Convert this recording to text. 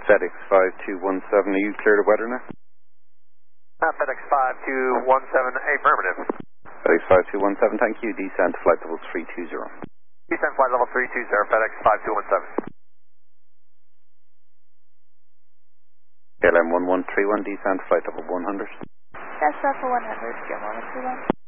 FedEx 5217, are you clear of weather now? FedEx 5217, affirmative. FedEx 5217, thank you. Descent flight level 320. Descent flight level 320, FedEx 5217. KLM 1131, descent flight level 100. That's for 100, Jim 1131.